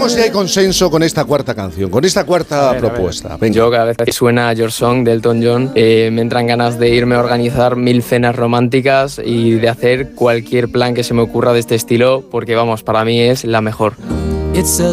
Veremos si hay consenso con esta cuarta canción, con esta cuarta propuesta. Venga. Yo cada vez que suena Your Song de Elton John me entran ganas de irme a organizar 1000 cenas románticas y de hacer cualquier plan que se me ocurra de este estilo, porque vamos, para mí es la mejor.